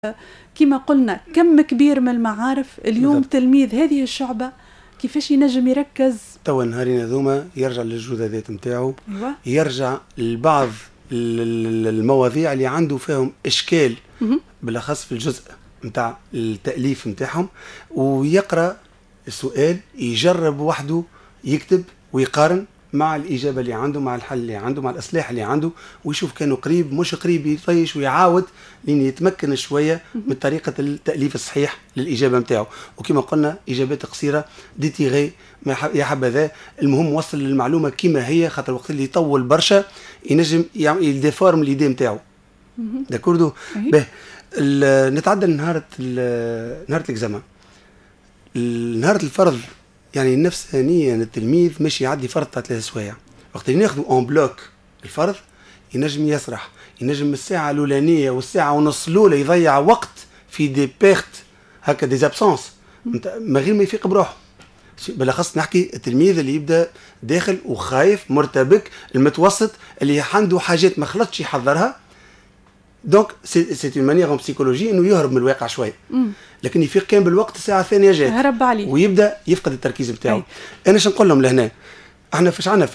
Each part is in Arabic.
كما قلنا كم كبير من المعارف اليوم بالضبط. تلميذ هذه الشعبة كيفاش ينجم يركز؟ توا نهارين هذوما يرجع للجدادات نتاعو. أيوة. يرجع لبعض المواضيع اللي عنده فيهم اشكال بالاخص في الجزء نتاع التأليف نتاعهم، ويقرأ السؤال يجرب وحده يكتب ويقارن مع الإجابة اللي عنده، مع الحل اللي عنده، مع الإصلاح اللي عنده، ويشوف كانوا قريب مش قريب يطيش ويعاود لين يتمكن شوية من طريقة التأليف الصحيح للإجابة نتاعو. وكما قلنا إجابات قصيرة ديتيغي يا حبذا، المهم وصل للمعلومة كما هي، خاطر الوقت اللي يطول برشا ينجم يديفورم الإيدي نتاعو. داكوردو. به نتعدى نهار الإكزامان، نهار الفرض، يعني نفسانيا التلميذ مش يعدي فرض تاع 3 سوايع. وقت اللي ناخذوا اون بلوك الفرض ينجم يسرح، ينجم الساعه الاولانيه والساعه ونص الاولى يضيع وقت في دي بيرت هكا دي زابسونس من غير ما يفيق بروحه. بالاخص نحكي التلميذ اللي يبدا داخل وخايف مرتبك، المتوسط اللي عنده حاجات ما خلطش يحضرها، دونك سي اون مانيير بسيكولوجي انه يهرب من الواقع شويه. لكن يفيق كان بالوقت الساعه الثانيه جات هرب عليه ويبدا يفقد التركيز نتاعو. انا شنو نقول لهم لهنا، احنا فاش عندنا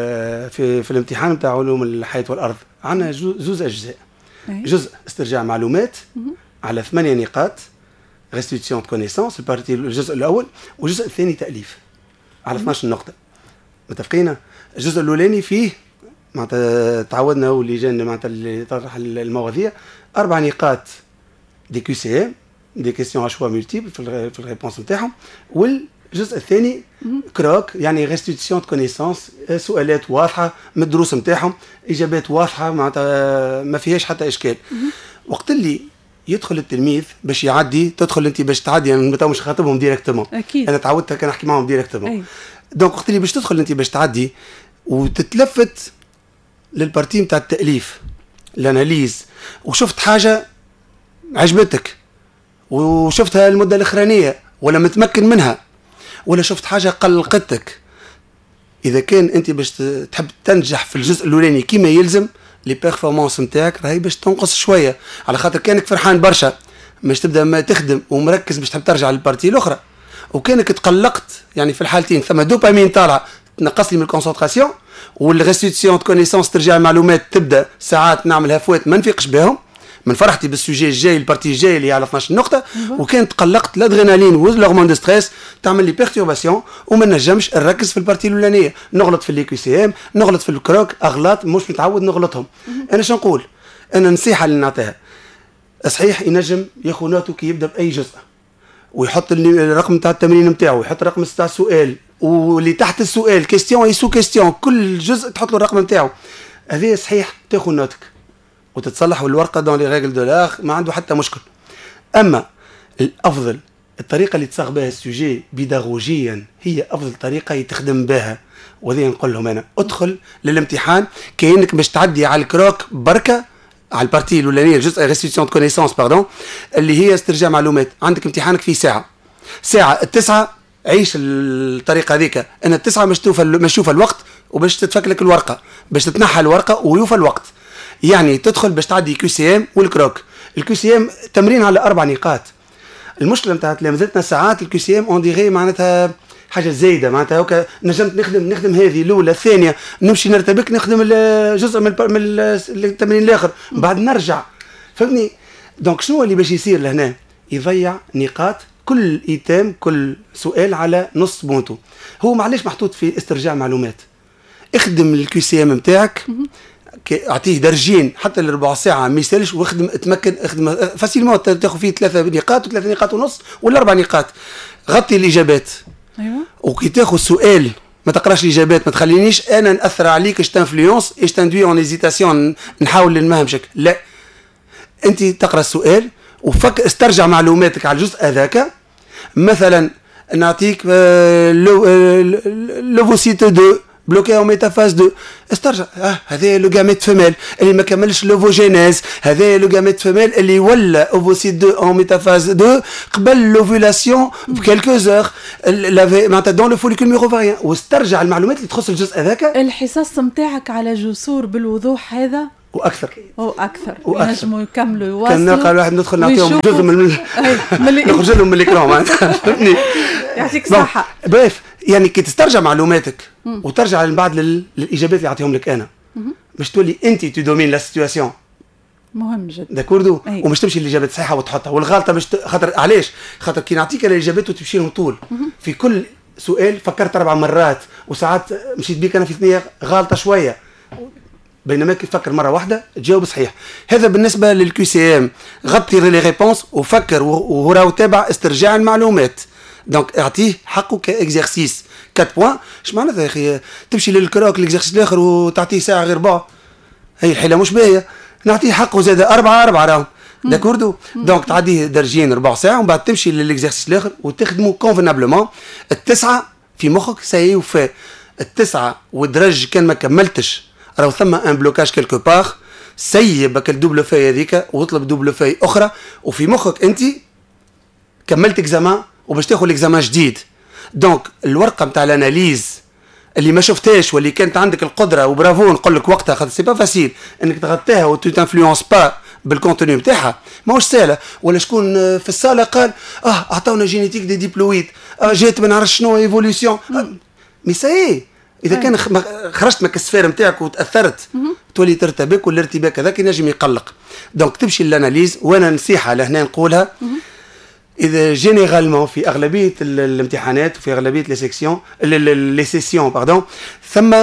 في الامتحان نتاع علوم الحياه والارض عندنا زوز اجزاء. جزء استرجاع معلومات على 8 نقاط، ريستيتيون دو كونيسونس الجزء الاول، والجزء الثاني تاليف على 12 نقطه. متفقين؟ الجزء الاولاني فيه معناتها تعودنا واللجان معناتها اللي تطرح المواضيع 4 نقاط دي كيو سي ام، دي كيسيون اشوا مولتيبل في الريبونس نتاعهم، والجزء الثاني كروك يعني ريستيتيون دو كونيسونس، سؤالات واضحه من الدروس نتاعهم، اجابات واضحه معناتها ما فيهاش حتى اشكال. وقت اللي يدخل التلميذ باش يعدي، تدخل انت باش تعدي، انا مش خاطبهم ديريكتومون، انا تعودت هكا نحكي معهم ديريكتومون. دونك وقت اللي باش تدخل انت باش تعدي وتتلفت للبارتي نتاع التأليف الاناليز، وشفت حاجه عجبتك وشفتها المده الاخرانيه ولا متمكن منها، ولا شفت حاجه قلقتك، اذا كان انت باش تحب تنجح في الجزء الاولاني كما يلزم، لي بيرفورمانس نتاعك راهي باش تنقص شويه، على خاطر كانك فرحان برشا باش تبدا ما تخدم ومركز باش تحب ترجع للبارتي الاخرى، وكانك تقلقت، يعني في الحالتين ثم دوبامين طالعه تنقص لي من الكونسنتراسيون، والريستيتيون دو كونيسونس ترجع المعلومات تبدا ساعات نعمل هفوات ما نفيقش بهم من فرحتي بالسوجي الجاي، البارتي الجاي اللي على 12 نقطه، وكانت قلقت الادرينالين والهرمون دو ستريس تعمل لي بيرتورباسيون وما نجمش نركز في البارتي الاولانيه، نغلط في اللي كي سي ام، نغلط في الكروك، اغلاط مش متعود نغلطهم. انا شنو نقول؟ انا نصيحه اللي نعطيها صحيح ينجم ياخذ نوتو كي يبدا باي جزء ويحط الرقم تاع التمرين نتاعو، ويحط الرقم تاع السؤال، واللي تحت السؤال كيستيون اي سو كيستيون، كل جزء تحط له الرقم نتاعو، هذه صحيح تاخذ نوتك وتتصلح، والورقه دون لي ريغل دو لاغ ما عنده حتى مشكل. اما الافضل الطريقه اللي تصاغ بها السوجي بيداغوجيا هي افضل طريقه يتخدم بها، وهذه نقول لهم انا ادخل للامتحان كانك باش تعدي على الكروك بركه، على البارتي الاولانيه الجزء ريستيتيون دو كونيسونس باردون اللي هي استرجاع معلومات، عندك امتحانك في ساعه التسعه عيش الطريقه هذيك، انا التسعه باش تشوف الوقت وباش تتفك لك الورقه، باش تتنحى الورقه ويوفى الوقت، يعني تدخل باش تعدي كيو سي ام والكروك. الكيو سي ام تمرين على 4 نقاط. المشكله نتاع تلامذتنا ساعات الكيو سي ام اون ديغي معناتها حاجه زايده، معناتها هكا نجمت نخدم هذه الاولى الثانيه، نمشي نرتبك نخدم جزء من التمرين الاخر، بعد نرجع، فهمني؟ دونك شنو اللي باش يصير لهنا؟ يضيع نقاط، كل ايتام كل سؤال على نص بونتو. هو معليش محطوط في استرجاع معلومات، اخدم الكيو سي ام نتاعك، اعطيه درجين حتى الربع ساعه ما يسالش، واخدم اتمكن، اخدم فاسيلمون تاخذ فيه 3 نقاط و3 نقاط ونص ولا 4 نقاط، غطي الاجابات. ايوه. وكي تاخذ سؤال ما تقراش الاجابات، ما تخلينيش انا ناثر عليك، اش تانفلونس، اش تندوي اون هيزيتاسيون، نحاول نمهمشك، لا، انت تقرا السؤال استرجع معلوماتك على الجزء هذاك. مثلا نعطيك لوفوسيت 2 بلوكي او ميتافاز 2، استرجع هذا لو جاميت فيميل اللي ما كملش لوفوجينيز، هذا لو جاميت فيميل اللي ولا اوفوسيت 2 او ميتافاز 2 قبل لوفولاسيون بكالكو زور معناتها دون لو فوليكول ميغوفاريان، واسترجع المعلومات اللي تخص الجزء هذاك. الحصص نتاعك على جسور بالوضوح هذا واكثر ينجموا يكملوا يواصلوا. كان نلقى الواحد ندخل نعطيهم جزء من نخرج لهم من الاكرام معناتها فهمتني. يعطيك الصحه. باف يعني كي تسترجع معلوماتك وترجع من بعد للاجابات اللي اعطيهم لك انا باش تولي انت تدومين لا سيتواسيون. مهم جدا داكوردو. ومش تمشي الاجابات الصحيحه وتحطها والغلطه مش خاطر علاش؟ خاطر كي نعطيك الاجابات وتمشي لهم طول في كل سؤال فكرت 4 مرات وساعات مشيت بيك انا في ثنيه غلطه شويه بينما كي تفكر مره واحده تجاوب صحيح. هذا بالنسبه للكيو سي ام. غطي لي ريبونس وفكر وهو راهو تابع استرجاع المعلومات. دونك اعطيه حقه كاكزرسيس 4 بوان. اش معناتها يا اخي تمشي للكراك الاكزرسيس الاخر وتعطيه ساعه غير با هي الحيله مش باهيه. نعطيه حقه زاد 4 راهو داكوردو. دونك تعديه درجين ربع ساعه ومن بعد تمشي للاكزرسيس الاخر وتخدمه كونفينابلومون. التسعه في مخك ساي وفا التسعه ودرج كان ما كملتش راهو ثم ان بلوكاج كيلكو باغ. سيبك الدوبل فاي هذيك واطلب دوبل فاي اخرى وفي مخك انت كملت اكزامان وباش تاخذ الاكزامان جديد. دونك الورقه نتاع الاناليز اللي ما شفتهاش واللي كانت عندك القدره وبرافو نقول لك وقتها خاطر سي با فاسيل انك تغطيها وتو تانفلونس با بالكونتوني نتاعها ماهوش سهله. ولا شكون في الصاله قال اعطونا جينيتيك دي ديبلويد جات ما نعرفش شنو ايفوليسيون مي ساي. اذا كان خرجت من السفير نتاعك وتاثرت تولي ترتبك والارتباك هذاك ينجم يقلق. دونك تمشي للاناليز. وانا نصيحه لهنا نقولها اذا جينيرالمون في اغلبيه الامتحانات وفي اغلبيه لي سيكسيون لي سيسيون باردون ثم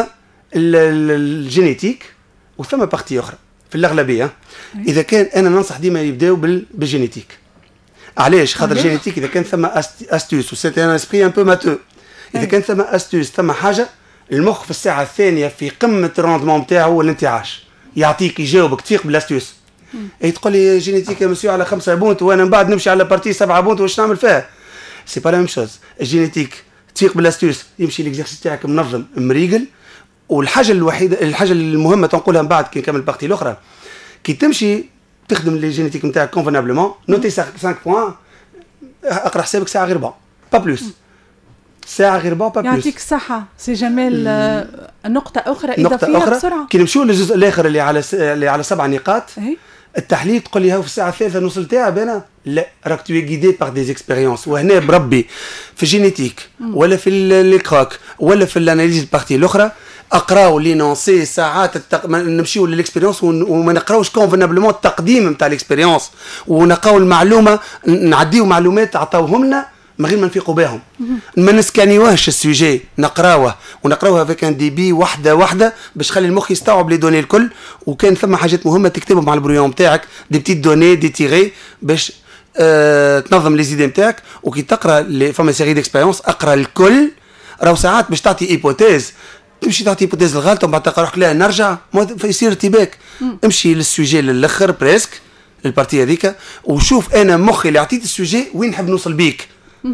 الجينيتيك وثم بارتي اخرى في الاغلبيه. اذا كان انا ننصح ديما يبداو بالجينيتيك. علاش؟ خاطر الجينيتيك اذا كان ثم استوس وسيت ان اسبري ان بو ماتو. اذا كان ثم استوس ثم حاجه المخ في الساعه الثانيه في قمه الروندمون نتاعو والانتعاش يعطيك يجاوبك تفيق بالاستوس. اي تقول لي جينيتيك يا مسيو على 5 بونت وانا من بعد نمشي على بارتي 7 بونت واش نعمل فيها؟ سي با لا ميم شوز. الجينيتيك تفيق بالاستوس يمشي الاكزرسيس تاعك منظم مريقل. والحاجه الوحيده الحاجه المهمه تنقولها من بعد كي نكمل البارتي الاخرى كي تمشي تخدم لي جينيتيك نتاعك كونفينابلومون نوتي 5 بوان اقرا حسابك ساعه غير با بلوس ساعه غير با بلوس. يعطيك الصحه سي جمال. نقطه اخرى اضافيه بسرعه كي نمشيو للجزء الاخر اللي على 7 نقاط. التحليل تقول لي هاو في الساعه الثالثه نوصل تاعب انا لا راك تو غيدي باغ دي اكسبيريونس. وهنا بربي في الجينيتيك ولا في الكراك ولا في الاناليز البارتي الاخرى اقراو لي نونسي ساعات نمشيو للاكسبيريونس وما نقراوش كونفينابلومون التقديم نتاع الاكسبيريونس ونقاو المعلومه نعديو معلومات عطاوهم لنا من غير ما نفيقوا بهم. ما نسكانيوهش السوجي نقراوه ونقراوها فيك ان دي بي واحده باش تخلي المخ يستوعب لي دوني الكل. وكان ثم حاجات مهمه تكتبهم مع البرويون نتاعك دي بتيت دوني دي تيغي باش تنظم لي زيدي نتاعك. وكي تقرا فما سيري ديكسبيريونس اقرا الكل. راهو ساعات باش تعطي ايبوتيز تمشي تعطي ايبوتيز الغلطه ومن بعد تلقى روحك لا نرجع يصير ارتباك. امشي للسوجي للاخر بريسك البارتي هذيك وشوف انا مخي اللي عطيت السوجي وين نحب نوصل بيك.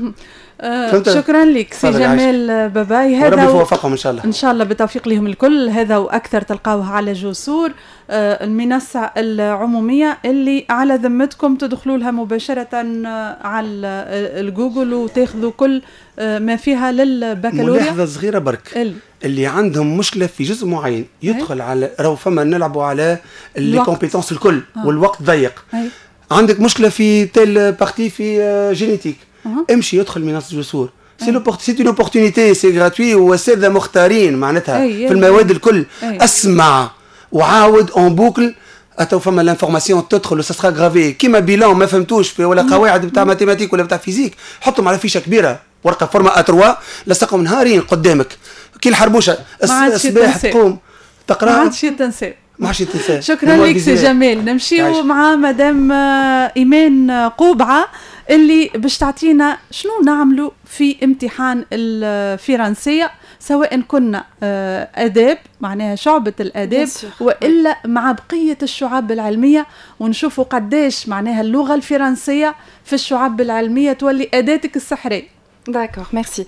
شكرا لك سي جمال باباي. هذا ربي يوفقهم ان شاء الله. ان شاء الله بتوفيق لهم الكل. هذا واكثر تلقاوه على جسور المنصه العموميه اللي على ذمتكم تدخلوا لها مباشره على الجوجل وتاخذوا كل ما فيها للبكالوريا. ملاحظه صغيره برك اللي عندهم مشكله في جزء معين يدخل على راهو فما نلعبوا على لي كومبيتونس الكل والوقت ضيق. عندك مشكله في تيل بارتي في جينيتيك امشي يدخل منصه جسور. سي اون اوبورتونيتي سي غراتوي واساتذه مختارين معناتها في المواد الكل. اسمع وعاود اون بوكل اتو فما لانفورماسيون تدخل وسا سرا غرافي كيما بيلون ما فهمتوش في ولا قواعد بتاع ماتيماتيك ولا بتاع فيزيك حطهم على فيشه كبيره ورقه فورما A3 لصقهم نهارين قدامك كي الحربوشه الصباح تقوم تقرا ما عادش تنسى. شكرا لك سي جمال. نمشيو مع مدام ايمان قوبعه اللي باش تعطينا شنو نعملوا في امتحان الفرنسيه سواء كنا آداب معناها شعبة الآداب وإلا مع بقية الشعب العلمية ونشوفوا قداش معناها اللغة الفرنسية في الشعب العلمية تولي أداتك السحرية. D'accord, merci.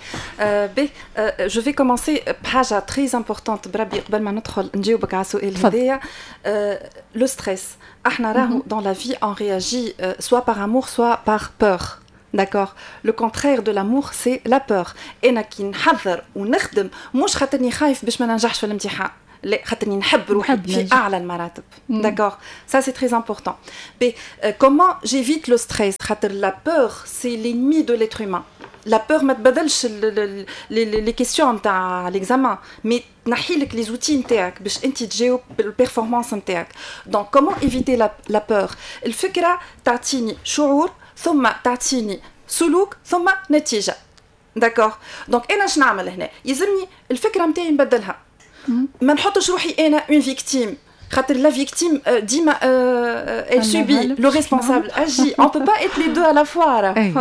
Je vais commencer بحاجة très importante بربي قبل ما ندخل نجاوبك على السؤال هذايا. Le stress. احنا راهو dans la vie on réagit soit par amour soit par peur. D'accord. Le contraire de l'amour c'est la peur. أنا كي نحضر ونخدم مش خاطرني خايف باش ما ننجحش في الامتحان. لا خاطرني نحب روحي في اعلى المراتب. D'accord, ça c'est très important. Mais comment j'évite le stress? خاطر la peur c'est l'ennemi de l'être humain. La peur ما تبدلش les questions نتاع l'examen, mais تنحي لك les outils نتاعك باش انت تجاوب بالperformance نتاعك. Donc comment éviter la peur? الفكرة تعطيني شعور ثم تعطيني سلوك ثم نتيجة. D'accord. Donc انا شنو نعمل هنا؟ يلزمني الفكرة نتاعي نبدلها. ما نحطش روحي انا une victime. La victime dit elle subit, le responsable agit. On ne peut pas être les deux à la fois.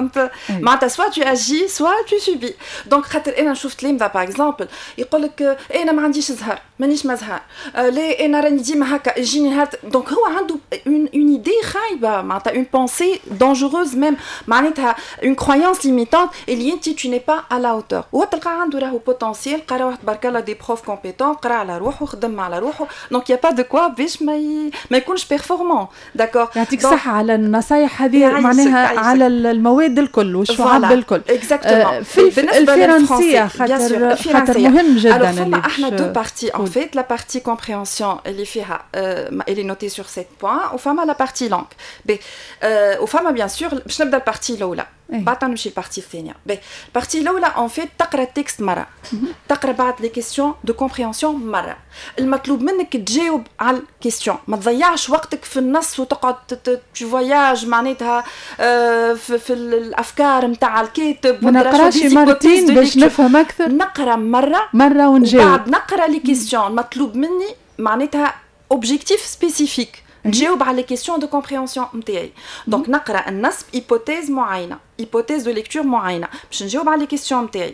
Soit tu agis, soit tu subis. Donc, أنا شفت لمذا par exemple يقول لك أنا ما عنديش زهر مانيش مزهر لا أنا راني ديما هكا يجيني هاد. Donc هو عنده une idée خايبة معناتها une pensée dangereuse même معناتها une croyance limitante اللي أنت tu n'es pas à la hauteur. وتلقى عنده راهو potentiel قرا واحد تبارك الله des profs compétents قرا على روحه خدم على روحه. Donc il y a pas de quoi باش ما يكونش بيرفورمون. داكور يعطيك الصحة على النصايح هذه معناها على المواد الكل والشعب الكل. في الفرنسية خاطر مهم جدا. Alors احنا دو بارتي en fait la partie compréhension اللي فيها elle est notée sur 7 points وفما la partie langue. وفما bien sûr باش نبدا البارتي الأولى بعد نمشي البارتي الثانية. البارتي الأولى en fait تقرا التكست مرة تقرا بعد لي كيسيون دو كومبريهنسيون مرة. المطلوب منك تجاوب على الكيسيون ما تضيعش وقتك في النص وتقعد تفواياج معناتها في الأفكار نتاع الكاتب. ما نقراش مرتين باش نفهم أكثر. نقرا مرة ونجاوب. بعد نقرا لي كيسيون مطلوب مني معناتها objectif spécifique. نجاوب على les questions de compréhension نتاعي. دونك نقرا النص hypothèse معينه hypothèse de lecture معينه باش نجاوب على les questions نتاعي.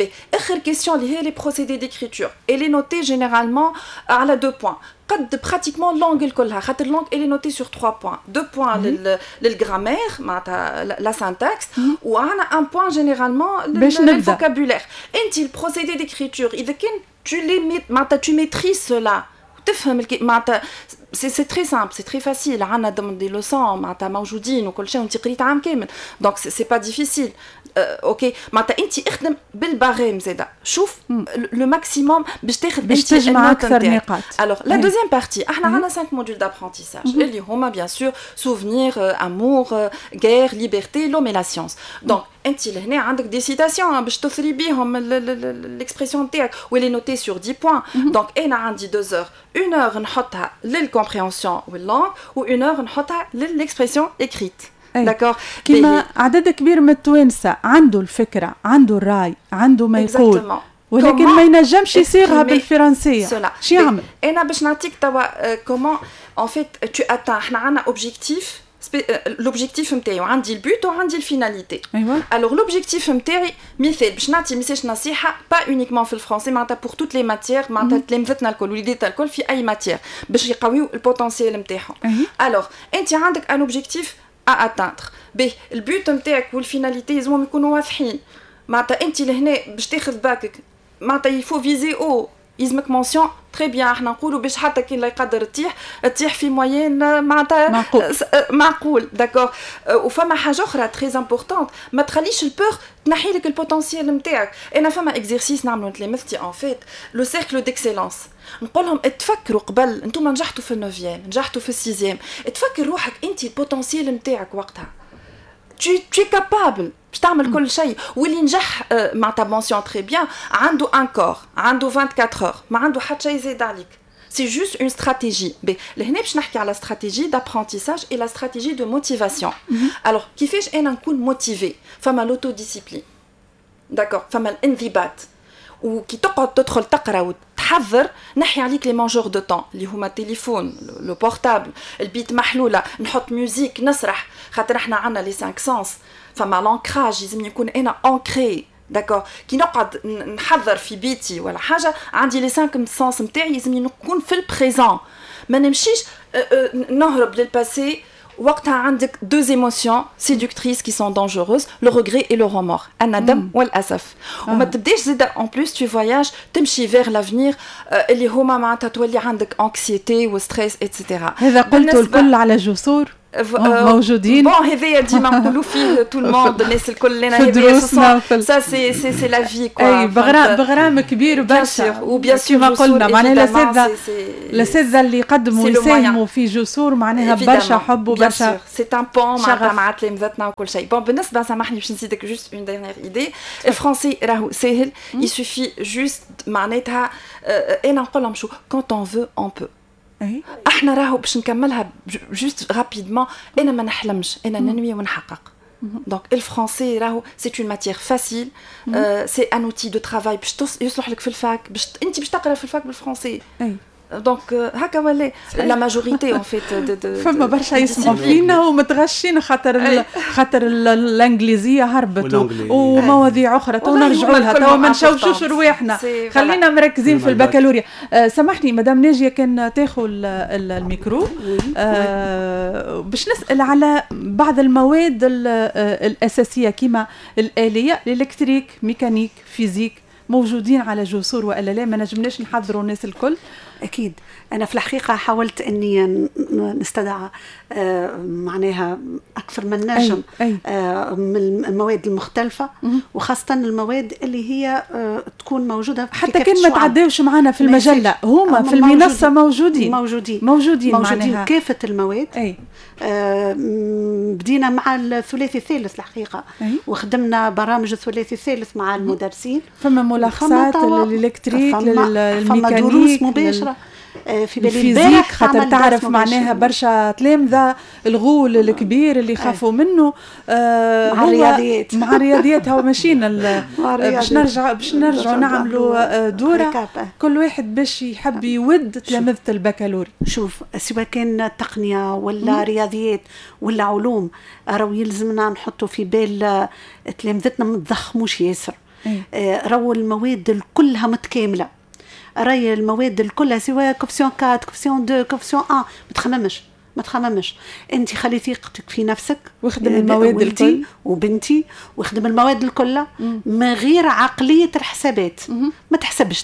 اخر question اللي هي les procédés d'écriture elle est notée généralement على 2 points. قد pratiquement langue الكلها خاطر langue elle est notée sur 3 points. 2 points للجرامير معناتها la syntaxe وعنا 1 point généralement le vocabulaire. انت le procédé d'écriture اذا كان tu les معناتها tu maîtrises cela تفهم معناتها c'est très simple, c'est très facile. عنا des leçons معناتها موجودين وكل شيء وانت قريت عام كامل. Donc c'est pas difficile. اوكي معناتها انت اخدم بالباريم زاده شوف لو ماكسيموم باش تاخذ باش تجمع اكثر نقاط. Alors la deuxième partie احنا عندنا 5 modules d'apprentissage اللي هما bien sûr souvenir, amour, guerre, liberté, l'homme et la science. Donc انت لهنا عندك دي سيتاسيون باش تثري بيهم الاكسبرسيون نتاعك واللي نوتي سور 10 بوين. دونك انا عندي 2 heures 1 heure نحطها للكومبريهنسيون واللانغ و 1 heure نحطها للاكسبرسيون اكريت. داكور كيما عدد كبير من التوانسه عنده الفكره عنده الراي عنده ما يقول ولكن ما ينجمش يصيغها بالفرنسيه. شو يعمل؟ انا باش نعطيك توا كومون ان فيت تو اتان. احنا عندنا اوبجيكتيف l'objectif نتاعي وعندي البوت وعندي الفيناليتي. alors l'objectif نتاعي مثال باش نعطي ميساج نصيحه با uniquement في الفرنسي معناتها pour toutes les matières معناتها تلامذتنا الكل وليداتنا الكل في اي ماتير باش يقويو البوتنسيال نتاعهم. alors انت عندك ان اوبجيكتيف à atteindre. البوت نتاعك والفيناليتي لازمهم يكونوا واضحين. معناتها انت لهنا باش تاخذ باكك معناتها يفو فيزي او يلزمك مونسيون تري بيان. احنا نقولوا باش حتى كي لا يقدر تطيح في موين معناتها معقول. داكور وفما حاجه اخرى تري امبورطونت ما تخليش البور تنحي لك البوتنسيال نتاعك. انا فما اكزرسيس نعملوا تلامذتي ان فيت لو سيركل ديكسيلونس. نقول لهم تفكروا قبل انتم نجحتوا في النوفيام نجحتوا في السيزيام تفكر روحك انت البوتنسيال نتاعك وقتها tu es capable باش تعمل كل شيء. واللي نجح معناتها مونسيون تري بيان عنده ان كور عنده 24 heures ما عنده حتى شيء زايد عليك. سي جوست اون استراتيجي. لهنا باش نحكي على استراتيجي دابرونتيساج اي لا استراتيجي دو موتيفاسيون. الوغ كيفاش انا نكون موتيفي؟ فما لوتو ديسيبلين داكور فما الانضباط وكي تقعد تدخل تقرا وتحضر نحي عليك لي مونجور دو طون اللي هما التليفون لو بورتابل البيت محلوله نحط ميوزيك نسرح خاطر احنا عندنا لي 5 سانس. فما لانكراج لازم يكون انا انكري داكور كي نقعد نحضر في بيتي ولا حاجه عندي لي 5 سانس نتاعي لازم نكون في البريزون ما نمشيش نهرب للباسي. وقتها عندك 2 émotions séductrices qui sont dangereuses le regret et le remords الندم والأسف. وما تبداش زيدا en plus tu voyages تمشي vers l'avenir اللي هما معناتها تولي عندك anxiété و stress etc. هذا قلته الكل على جسور موجودين. بون هذايا ديما نقولوا فيه تو الموند الناس الكل لنا هذايا سا سي لا في كوا. اي بغرام كبير برشا. وبيان سور كما قلنا معناها الاساتذه اللي يقدموا يساهموا في جسور معناها برشا حب وبرشا سي ان بون مع تلامذتنا وكل شيء. بون بالنسبه سامحني باش نزيدك جوست اون ديرنيير ايدي. الفرنسي راهو ساهل يسوفي جوست معناتها انا نقول لهم شو كونت اون فو اون بو. احنا راهو باش نكملها جوست رابيدمون. انا ما نحلمش انا ننوي ونحقق. دونك الفرنسي راهو سي اون ماتيير فاسيل سي ان اوتي دو ترافاي باش يصلح لك في الفاك باش انت باش تقرا في الفاك بالفرنسي. دونك هكا ولا لا ماجوريتي اون فيت فما برشا يسمعوا فينا ومتغشين خاطر الانجليزيه هربت ومواضيع اخرى تو نرجعوا لها تو ما نشوشوش رواحنا. خلينا مركزين في البكالوريا. سامحني مدام ناجيه كان تاخذ الميكرو باش نسال على بعض المواد الاساسيه كيما الاليه الالكتريك ميكانيك فيزيك موجودين على جسور والا لا؟ ما نجمناش نحضروا الناس الكل. أكيد أنا في الحقيقة حاولت أني نستدعى معناها أكثر من نجم من المواد المختلفة وخاصة المواد اللي هي تكون موجودة في حتى كان ما تعداوش معنا في المجلة هما في المنصة موجودين كافة المواد. بدينا مع الثلاثي الثالث الحقيقة وخدمنا برامج الثلاثي الثالث مع المدرسين. فما ملاحظات للإلكتريك للميكانيك دروس مباشرة في بالفيزيك خاطر تعرف معناها برشا تلامذة الغول الكبير اللي خافوا منه مع الرياضيات هو ماشينا باش نرجع نعملوا دورة كل واحد باش يحب يود تلامذة البكالوري. شوف سواء كان تقنية ولا رياضيات ولا علوم راهو يلزمنا نحطوا في بال تلامذتنا ما تضخموش ياسر. راهو المواد كلها متكاملة. راي المواد الكلها سواء كوفسيون 4 كوفسيون 2 كوفسيون 1 ما تخممش انت خلي ثقتك في نفسك واخدم المواد الكل وبنتي واخدم المواد الكل من غير عقليه الحسابات. ما تحسبش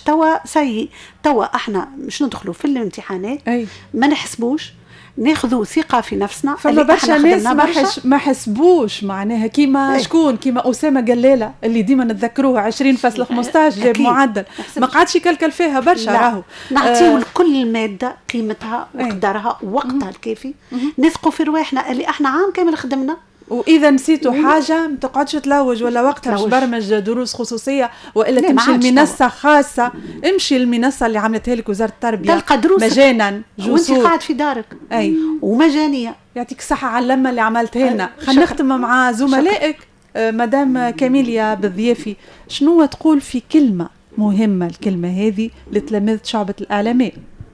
توا احنا مش ندخلوا في الامتحانات ما نحسبوش ناخذوا ثقه في نفسنا. فما برشا ناس ما حسبوش معناها كيما شكون كيما اسامه جلاله اللي ديما نتذكروه 20.15 جاب معدل ما قعدش يكلكل فيها برشا. راهو نعطيو لكل ماده قيمتها وقدرها ووقتها الكافي. نثقوا في رواحنا اللي احنا عام كامل خدمنا. واذا نسيتوا حاجه ما تقعدش تلوج ولا وقتها باش برمج دروس خصوصيه والا تمشي لمنصه خاصه. امشي المنصه اللي عملتها لك وزاره التربيه مجانا وانت قاعد في دارك ومجانيه. يعطيك الصحه على اللمه اللي عملتها لنا. خلينا نختم مع زملائك. مدام كاميليا بالضيافي شنو تقول في كلمه مهمه الكلمه هذه لتلامذه شعبة الإعلامية؟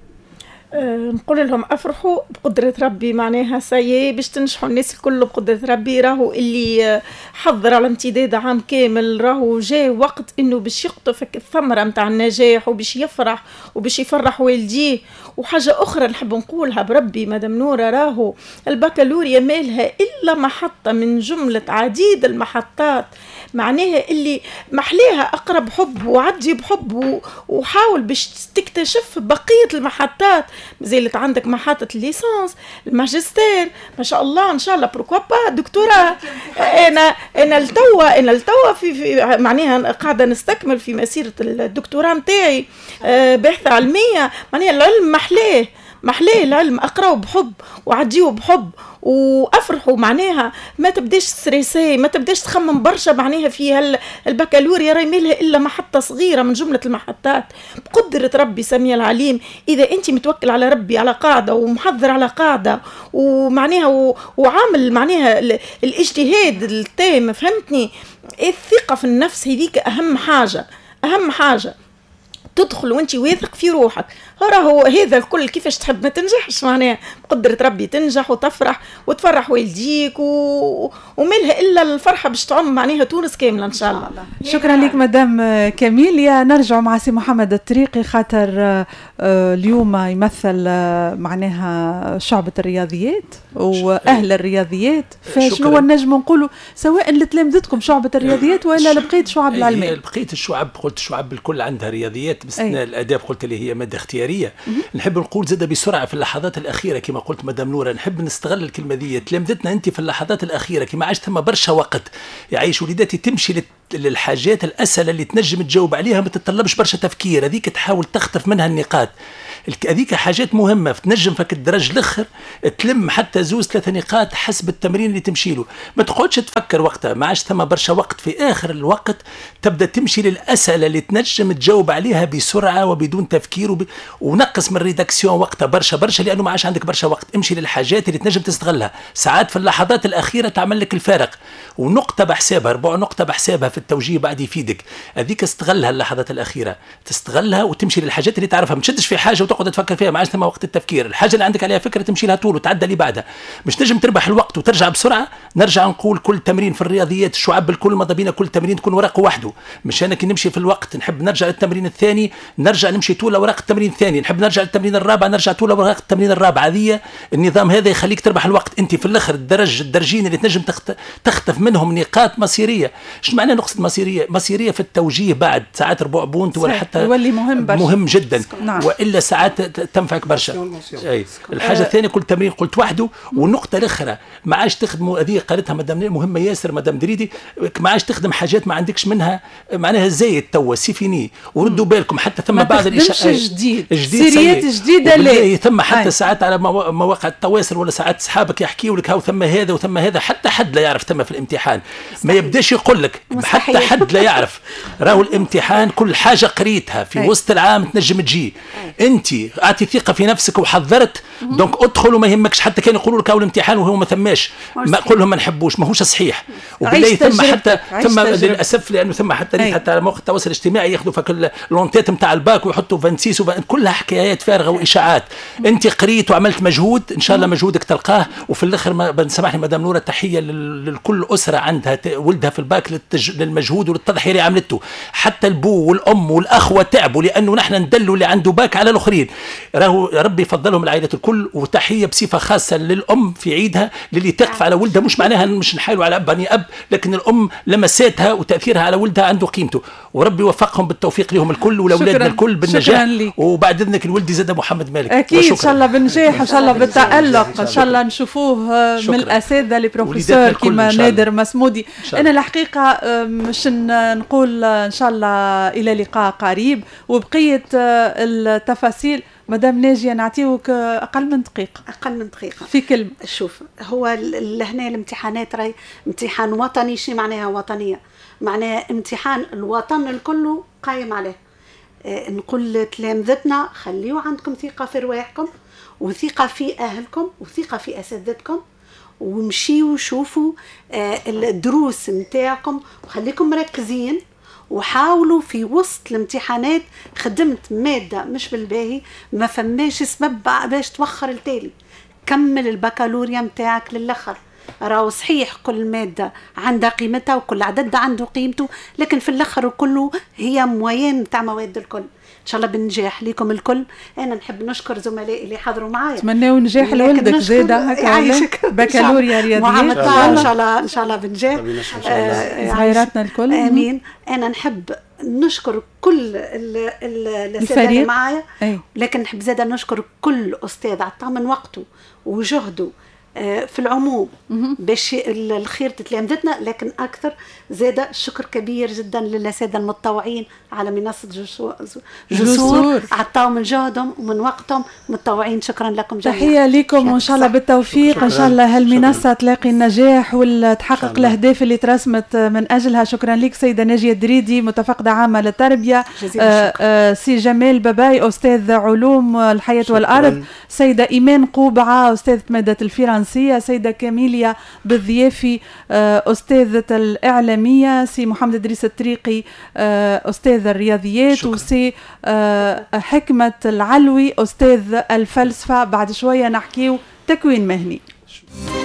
نقول لهم افرحوا بقدرة ربي معناها سايي باش تنجحوا الناس الكل بقدرة ربي. راهو اللي حضر على امتداد عام كامل راهو جاء وقت انه باش يقطف الثمرة متاع النجاح وباش يفرح وباش يفرح والديه. وحاجة اخرى نحب نقولها بربي مدام نورة راهو البكالوريا مالها الا محطة من جملة عديد المحطات معناها اللي محليها اقرب حب وعدي بحب وحاول باش تكتشف بقية المحطات. مازالت عندك محطة الليسانس الماجستير ما شاء الله ان شاء الله بروكوا با دكتوراه. انا التوا في معناها قاعده نستكمل في مسيره الدكتوراه نتاعي باحثه علميه. معناها العلم محلاه العلم اقراو بحب وعديو بحب وافرحوا معناها ما تبداش ستريسي ما تبداش تخمم برشا معناها في البكالوريا راهي مالها الا محطه صغيره من جمله المحطات بقدره ربي سميع العليم. اذا انت متوكل على ربي على قاعده ومحضر على قاعده ومعناها وعامل معناها الاجتهاد التام فهمتني. الثقه في النفس هذيك اهم حاجه تدخل وانت واثق في روحك. راهو هذا الكل كيفاش تحب ما تنجحش معناها بقدرة ربي تنجح وتفرح وتفرح والديك ومالها إلا الفرحة باش تعم معناها تونس كاملة إن شاء الله. شكرا لك مدام كاميليا. نرجع مع سي محمد الطريقي خاطر اليوم يمثل معناها شعبة الرياضيات وأهل الرياضيات. فشنو نجم نقولوا سواء لتلامذتكم شعبة الرياضيات ولا لبقية شعب العلمية؟ بقية الشعب قلت الشعب الكل عندها رياضيات باستثناء الآداب قلت اللي هي مادة اختيارية. نحب نقول زاد بسرعة في اللحظات الأخيرة كما قلت مدام نورة، نحب نستغل الكلمة دي. تلامذتنا أنت في اللحظات الأخيرة كما عاش ثم برشا وقت يعيش وليداتي تمشي للحاجات الأسئلة اللي تنجم تجاوب عليها ما تتطلبش برشا تفكير، هذيك تحاول تخطف منها النقاط، هذيك حاجات مهمة تنجم فك الدرج الأخر تلم حتى 2-3 نقاط حسب التمرين اللي تمشي له. ما تقعدش تفكر وقتها، ما عادش ثم برشا وقت. في آخر الوقت تبدأ تمشي للأسئلة اللي تنجم تجاوب عليها بسرعة وبدون تفكير ونقص من الريداكسيون وقتها برشا لأنه ما عادش عندك برشا وقت. امشي للحاجات اللي تنجم تستغلها، ساعات في اللحظات الأخيرة تعمل لك الفارق، ونقطة بحسابها، ربع نقطة بحسابها في التوجيه بعد يفيدك. هذيك استغلها اللحظات الأخيرة، تستغلها وتمشي للحاجات اللي تعرفها، ما تشدش في حاجة وتقعد تفكر فيها، ما عادش ثم وقت التفكير. الحاجة اللي عندك عليها فكرة تمشي لها طول وتعدى اللي بعدها، مش نجم تربح الوقت وترجع بسرعة. نرجع نقول كل تمرين في الرياضيات الشعب الكل ماذا بينا كل تمرين تكون ورقة وحده، مش أنا كي نمشي في الوقت نحب نرجع للتمرين الثاني، نرجع نمشي طول أوراق التمرين الثاني، نحب نرجع للتمرين الرابع نرجع طول أوراق التمرين الرابع. هذه النظام هذا يخليك تربح الوقت. أنت في الآخر الدرجين اللي تنجم تخطف منهم نقاط مصيرية. ايش معنى نقصد مصيرية في التوجيه بعد ساعات ربع بونت ولا حتى يولي مهم جدا. نعم. وإلا ساعات تنفعك برشا. الحاجة الثانية كل تمرين قلت وحده. والنقطة الأخرى ما عادش تخدموا، هذه قالتها مدام مهمة ياسر مدام دريدي، ما عادش تخدم حاجات ما عندكش منها معناها زايد توا سيفيني. وردوا بالكم حتى ثم بعض الاشياء جديد سيريات جديدة ليه ثم حتى ساعات على مواقع التواصل ولا ساعات اصحابك يحكيوا لك هاو ثم هذا وثم هذا، حتى حد لا يعرف ثم في الامتحان ما يبداش يقول لك، حتى حد لا يعرف. راهو الامتحان كل حاجة قريتها في وسط العام تنجم تجي. انت اعطي ثقة في نفسك وحضرت دونك ادخل وما يهمكش. حتى كان يقولوا لك هاو الامتحان وهو ما ثماش، ما قول لهم ما نحبوش، ماهوش صحيح. وبالله ثم حتى ثم للاسف لانه ثم حتى على مواقع التواصل الاجتماعي ياخذوا فك اللونتات نتاع الباك ويحطوا 26 كلها حكايات فارغه واشاعات. انت قريت وعملت مجهود، ان شاء الله مجهودك تلقاه. وفي الاخر بنسمحني مدام نوره تحيه لكل اسره عندها ولدها في الباك للمجهود وللتضحيه اللي عملته. حتى البو والام والاخوه تعبوا لانه نحن ندلوا اللي عنده باك على الاخرين. راهو ربي يفضلهم العائلات الكل. وتحيه بصفه خاصه للام في عيدها للي تقف على ولدها، مش معناها مش نحايلوا على بني اب، لكن الام لمساتها وتاثيرها على ولدها عنده قيمته. وربي يوفقهم بالتوفيق لهم الكل ولاولادنا الكل بالنجاح. وبعد اذنك الولد زاد محمد مالك اكيد ان شاء الله بالنجاح، ان شاء الله بالتالق، ان شاء الله نشوفوه من الاساتذه لي بروفيسور كيما نادر مسمودي. انا الحقيقه مش نقول ان شاء الله الى لقاء قريب، وبقيه التفاصيل مدام ناجية نعطيوك أقل من دقيقة في كلمة. شوف، هو لهنا الامتحانات راي امتحان وطني. شي معناها وطنية؟ معناها امتحان الوطن الكل قايم عليه. نقول لتلامذتنا خليوا عندكم ثقة في رواحكم وثقة في أهلكم وثقة في أساتذتكم، ومشيوا شوفوا الدروس متاعكم وخليكم مركزين، وحاولوا في وسط الامتحانات. خدمت مادة مش بالباهي، ما فماش سبب باش توخر التالي. كمل البكالوريا متاعك للآخر. راهو صحيح كل مادة عندها قيمتها وكل عدد عنده قيمته، لكن في الآخر كله هي موين متاع مواد الكل. ان شاء الله بالنجاح ليكم الكل. انا نحب نشكر زملائي اللي حضروا معايا. نتمنوا نجاح لولدك زاده هكا بكالوريا رياضيات ان شاء الله بالنجاح صغيراتنا الكل. امين. انا نحب نشكر كل الاساتذه اللي معايا، لكن نحب زاده نشكر كل استاذ عطى من وقته وجهده في العموم باش الخير تتلامذتنا، لكن اكثر زاده شكر كبير جدا للاساتذه المتطوعين على منصه جسور، عطاو من جهدهم ومن وقتهم متطوعين. شكرا لكم جميعا. تحيه لكم وان شاء الله بالتوفيق. ان شاء الله هالمنصه تلاقي النجاح وتحقق الاهداف اللي ترسمت من اجلها. شكرا لك سيده ناجيه دريدي متفقده عامه للتربيه، سي جمال باباي استاذ علوم الحياه والارض، سيده ايمان قوبعه استاذه ماده الفرنسيه، سيدة كاميليا بالضيافي أستاذة الإعلامية، سي محمد إدريس الطريقي أستاذ الرياضيات، وسي حكمة العلوي أستاذ الفلسفة. بعد شوية نحكيو تكوين مهني.